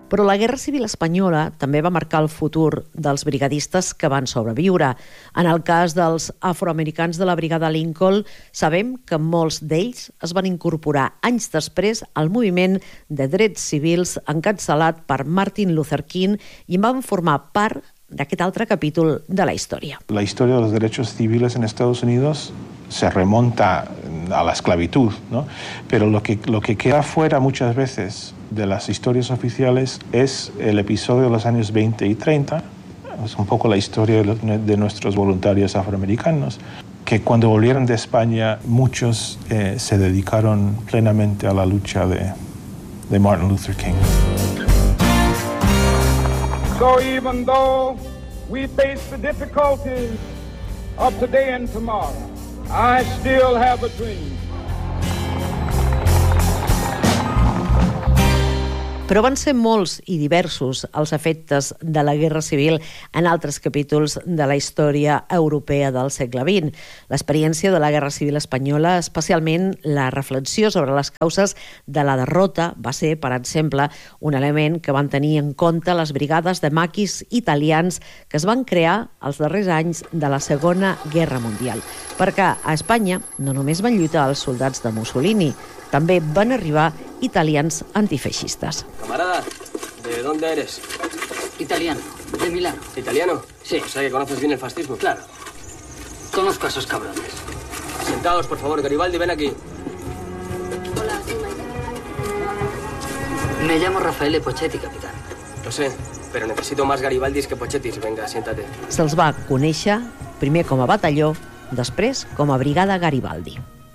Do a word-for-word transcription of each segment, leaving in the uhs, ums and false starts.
Però la Guerra Civil Espanyola també va marcar el futur dels brigadistes que van sobreviure. En el cas dels afroamericans de la Brigada Lincoln, sabem que molts d'ells es van incorporar anys després al moviment de drets civils encapçalat per Martin Luther King i van formar part d'aquest altre capítol de la història. La historia de los derechos civiles en Estados Unidos se remonta a la esclavitud, ¿no? Pero lo que, lo que queda fuera muchas veces de las historias oficiales es el episodio de los años veinte y treinta, es un poco la historia de nuestros voluntarios afroamericanos, que cuando volvieron de España muchos eh, se dedicaron plenamente a la lucha de, de Martin Luther King. So even though we face the difficulties of today and tomorrow, I still have a dream. Però van ser molts i diversos els efectes de la Guerra Civil en altres capítols de la història europea del segle vint. L'experiència de la Guerra Civil Espanyola, especialment la reflexió sobre les causes de la derrota, va ser, per exemple, un element que van tenir en compte les brigades de maquis italians que es van crear els darrers anys de la Segona Guerra Mundial. Perquè a Espanya no només van lluitar els soldats de Mussolini, també van arribar italians antifeixistes. Camarada, ¿de dónde eres? Italiano, de Milano. ¿Italiano? Sí. O sea que conoces bien el fascismo. Claro. Conozco a esos cabrones. Sentados, por favor. Garibaldi, ven aquí. Hola, soy Maite. Me llamo Raffaele Pochetti, capitán. Lo sé, pero necesito más Garibaldis que Pochettis. Venga, siéntate. Se'ls va conèixer primer com a batalló, després com a Brigada Garibaldi.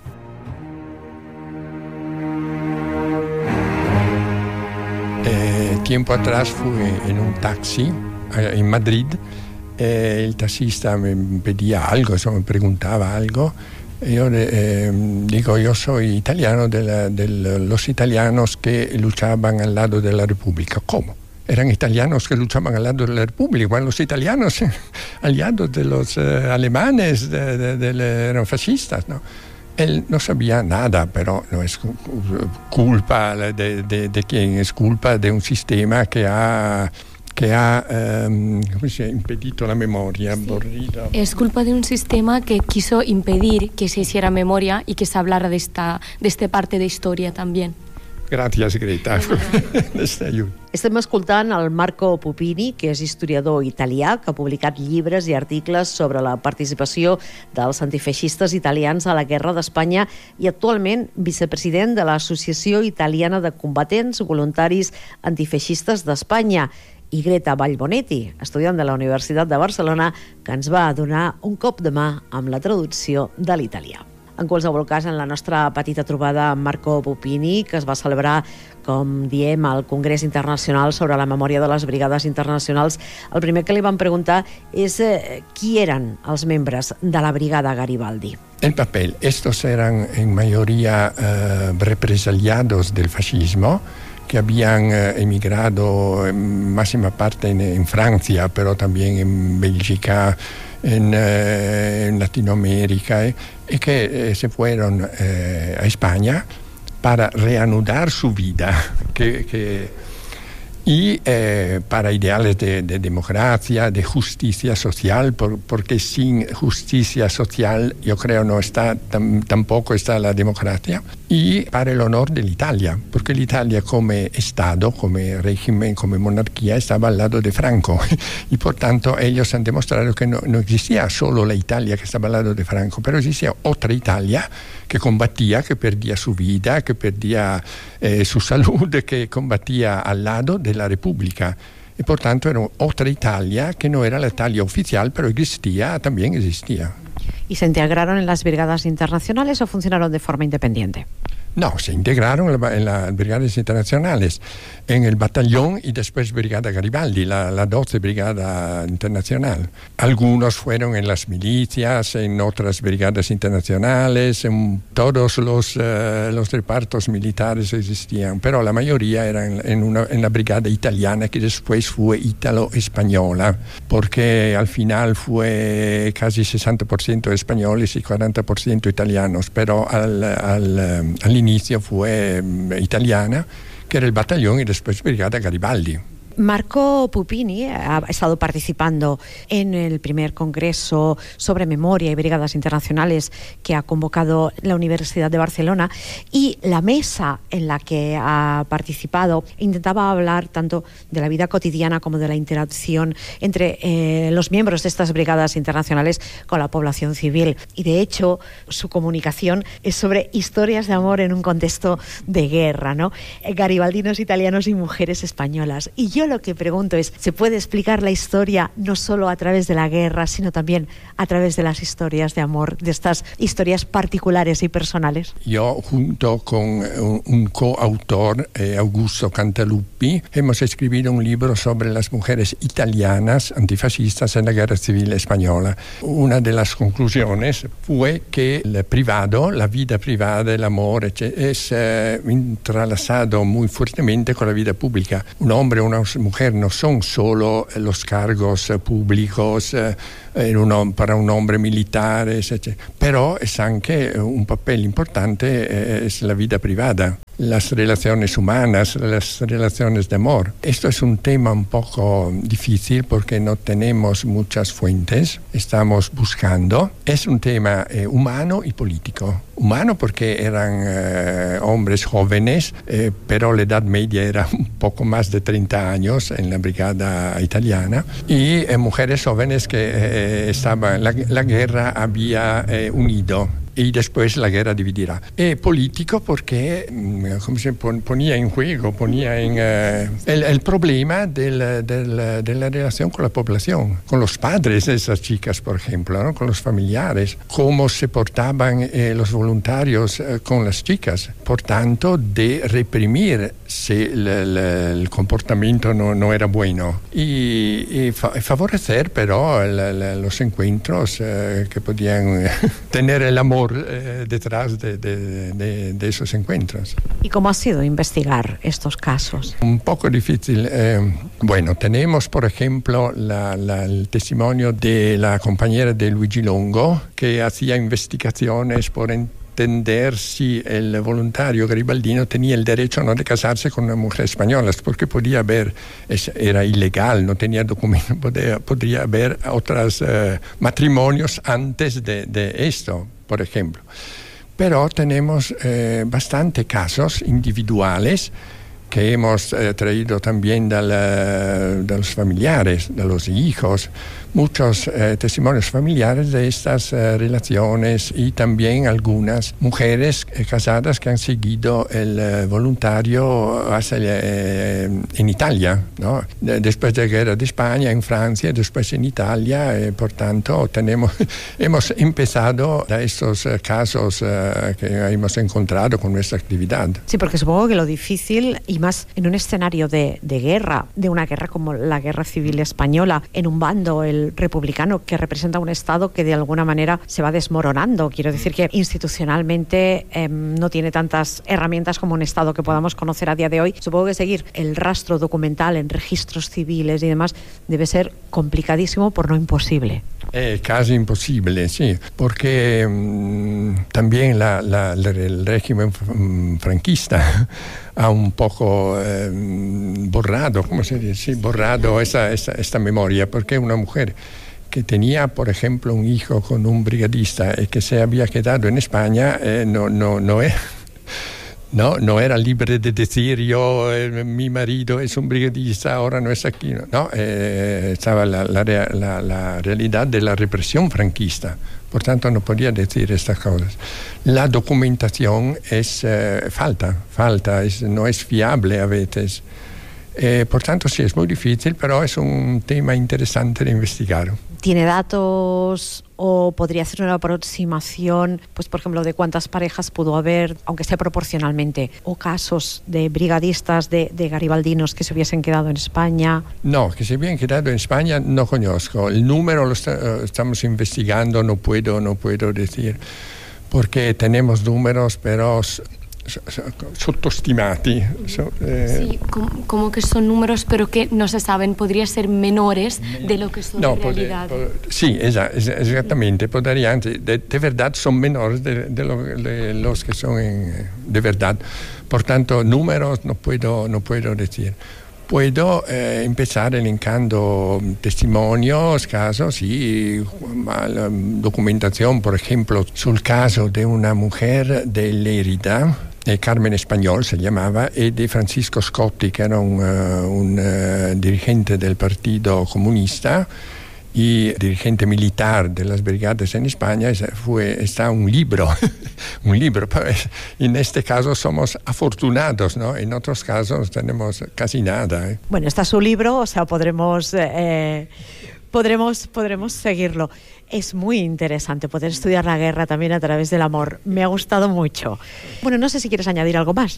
Eh, tiempo atrás fui en un taxi eh, en Madrid. Eh, el taxista me pedía algo, eso, me preguntaba algo. Yo eh, digo, yo soy italiano de, la, de los italianos que luchaban al lado de la República. ¿Cómo? Eran italianos que luchaban al lado de la República, bueno, los italianos aliados de los eh, alemanes, de, de, de, de, eran fascistas, ¿no? Él no sabía nada, pero no es culpa de, de, de quién, es culpa de un sistema que ha, que ha um, ¿cómo se ha impedido la memoria. Sí. Borrida. Es culpa de un sistema que quiso impedir que se hiciera memoria y que se hablara de esta, de esta parte de historia también. Gràcies, Greta. Estem escoltant el Marco Pupini, que és historiador italià, que ha publicat llibres i articles sobre la participació dels antifeixistes italians a la Guerra d'Espanya i actualment vicepresident de l'Associació Italiana de Combatents Voluntaris Antifeixistes d'Espanya, i Greta Vallbonetti, estudiant de la Universitat de Barcelona, que ens va donar un cop de mà amb la traducció de l'italià. En qualsevol cas, en la nostra petita trobada amb Marco Pupini, que es va celebrar, com diem, al Congrés Internacional sobre la Memòria de les Brigades Internacionals, el primer que li van preguntar és eh, qui eren els membres de la Brigada Garibaldi. El papel. Estos eran en mayoría eh, represaliados del fascismo, que habían eh, emigrado en máxima parte en, en Francia, pero también en Bélgica, en, eh, en Latinoamérica, eh, y que eh, se fueron eh, a España para reanudar su vida que, que, y eh, para ideales de, de democracia, de justicia social, por, porque sin justicia social yo creo no está, tam, tampoco está la democracia, y para el honor de Italia, porque l'Italia come Estado, come régimen, come monarquía estaba al lado de Franco y por tanto ellos han demostrado que no, no existía solo la Italia que estaba al lado de Franco, pero existía otra Italia que combatía, que perdía su vida, que perdía eh, su salud, que combatía al lado de la República. Y por tanto era otra Italia que no era la Italia oficial, pero existía, también existía. ¿Y se integraron en las brigadas internacionales o funcionaron de forma independiente? No, se integraron en, la, en las brigadas internacionales, en el batallón y después Brigada Garibaldi, la, la doce Brigada Internacional. Algunos fueron en las milicias, en otras brigadas internacionales, en todos los, uh, los repartos militares existían, pero la mayoría eran en, una, en la brigada italiana que después fue ítalo-española, porque al final fue casi sesenta por ciento españoles y cuarenta por ciento italianos, pero al, al, al inicio fue italiana, que era el batallón y después Brigada Garibaldi. Marco Pupini ha estado participando en el primer congreso sobre memoria y brigadas internacionales que ha convocado la Universidad de Barcelona, y la mesa en la que ha participado intentaba hablar tanto de la vida cotidiana como de la interacción entre eh, los miembros de estas brigadas internacionales con la población civil, y de hecho su comunicación es sobre historias de amor en un contexto de guerra, ¿no? Garibaldinos italianos y mujeres españolas. Y yo lo que pregunto es, ¿se puede explicar la historia no solo a través de la guerra, sino también a través de las historias de amor, de estas historias particulares y personales? Yo, junto con un, un coautor, eh, Augusto Cantaluppi, hemos escrito un libro sobre las mujeres italianas antifascistas en la Guerra Civil Española. Una de las conclusiones fue que el privado, la vida privada, el amor, es eh, entrelazado muy fuertemente con la vida pública. Un hombre o una mujer no son solo los cargos públicos eh, en un, para un hombre militar, etcétera. Pero es anche un papel importante, eh, es la vida privada, las relaciones humanas, las relaciones de amor. Esto es un tema un poco difícil porque no tenemos muchas fuentes, estamos buscando. Es un tema eh, humano y político. Humano porque eran eh, hombres jóvenes, eh, pero la edad media era un poco más de treinta años en la brigada italiana, y eh, mujeres jóvenes que eh, estaban, la, la guerra había eh, unido. Y después la guerra dividirá. Y político porque como se ponía en juego, ponía en uh, el, el problema del, del, de la relación con la población, con los padres de esas chicas, por ejemplo, ¿no? Con los familiares, cómo se portaban eh, los voluntarios eh, con las chicas. Por tanto, de reprimir si el, el, el comportamiento no, no era bueno. Y, y fa favorecer, pero, el, el, los encuentros eh, que podían tener el amor Eh, detrás de, de, de, de esos encuentros. ¿Y cómo ha sido investigar estos casos? Un poco difícil. Eh, bueno, tenemos, por ejemplo, la, la, el testimonio de la compañera de Luigi Longo, que hacía investigaciones por entender si el voluntario garibaldino tenía el derecho o no de casarse con una mujer española, porque podía haber, era ilegal, no tenía documento, podía, podría haber otros eh, matrimonios antes de, de esto, por ejemplo. Pero tenemos eh, bastante casos individuales que hemos eh, traído también de, la, de los familiares, de los hijos, muchos eh, testimonios familiares de estas eh, relaciones, y también algunas mujeres eh, casadas que han seguido el eh, voluntario hasta, eh, en Italia, ¿no? De, después de la guerra de España, en Francia, después en Italia, eh, por tanto tenemos, hemos empezado a estos eh, casos eh, que hemos encontrado con nuestra actividad. Sí, porque supongo que lo difícil, y más en un escenario de, de guerra, de una guerra como la Guerra Civil Española, en un bando, el republicano, que representa un Estado que de alguna manera se va desmoronando. Quiero decir que institucionalmente eh, no tiene tantas herramientas como un Estado que podamos conocer a día de hoy. Supongo que seguir el rastro documental en registros civiles y demás debe ser complicadísimo, por no imposible. Es casi imposible, sí, porque mmm, también la, la, la, el régimen franquista ha un poco eh, borrado, ¿cómo se dice? Sí, borrado esa, esa, esta memoria, porque una mujer que tenía, por ejemplo, un hijo con un brigadista y que se había quedado en España, eh, no, no, no es... No, no era libre de decir yo, eh, mi marido es un brigadista, ahora no es aquí. No, eh, estaba la, la, la, la realidad de la represión franquista. Por tanto, no podía decir estas cosas. La documentación es eh, falta, falta, es, no es fiable a veces. Eh, por tanto, sí, es muy difícil, pero es un tema interesante de investigar. ¿Tiene datos o podría hacer una aproximación, pues por ejemplo, de cuántas parejas pudo haber, aunque sea proporcionalmente, o casos de brigadistas, de, de garibaldinos que se hubiesen quedado en España? No, que se hubiesen quedado en España no conozco. El número lo está, estamos investigando, no puedo, no puedo decir, porque tenemos números, pero sottostimati. So, eh. Sí, como, como que son números, pero que no se saben, podrían ser menores de lo que son no, en realidad. Puede, puede, sí, esa, exactamente. Podrían, de, de verdad son menores de, de, lo, de los que son en, de verdad. Por tanto, números no puedo, no puedo decir. Puedo eh, empezar elencando testimonios, casos y documentación, por ejemplo, sul caso de una mujer de Lérida, eh, Carmen Español se llamaba, y de Francisco Scotti, que era un, uh, un uh, dirigente del Partido Comunista y dirigente militar de las brigadas en España. Fue, está un libro, un libro. En este caso somos afortunados, ¿no? En otros casos tenemos casi nada. ¿eh? Bueno, está su libro, o sea, podremos, eh, podremos, podremos seguirlo. Es muy interesante poder estudiar la guerra también a través del amor. Me ha gustado mucho. Bueno, no sé si quieres añadir algo más.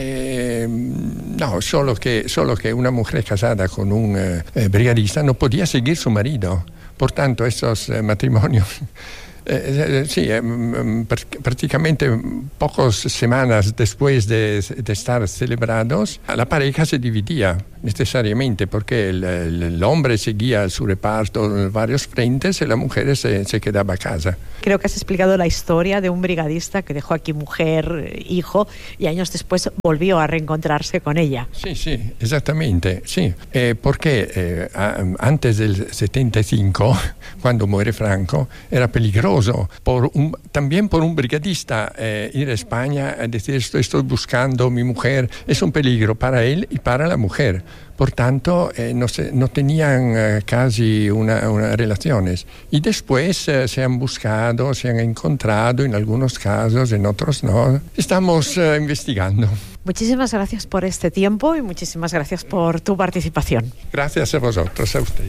Eh, no, solo que, solo que una mujer casada con un eh, brigadista no podía seguir su marido. Por tanto, esos eh, matrimonios, eh, eh, sí, eh, pr- prácticamente pocas semanas después de, de estar celebrados, la pareja se dividía necesariamente porque el, el, el hombre seguía su reparto en varios frentes y la mujer se, se quedaba a casa. Creo que has explicado la historia de un brigadista que dejó aquí mujer, hijo, y años después volvió a reencontrarse con ella. Sí, sí, exactamente, sí. Eh, porque eh, antes del setenta y cinco, cuando muere Franco, era peligroso por un, también por un brigadista eh, ir a España a decir estoy, estoy buscando a mi mujer. Es un peligro para él y para la mujer. Por tanto, eh, no, se, no tenían eh, casi una, una relaciones. Y después eh, se han buscado, se han encontrado en algunos casos, en otros no. Estamos eh, investigando. Muchísimas gracias por este tiempo y muchísimas gracias por tu participación. Gracias a vosotros, a ustedes.